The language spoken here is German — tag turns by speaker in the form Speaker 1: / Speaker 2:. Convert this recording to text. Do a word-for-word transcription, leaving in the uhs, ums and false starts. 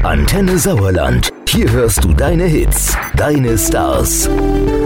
Speaker 1: Antenne Sauerland. Hier hörst du deine Hits, deine Stars.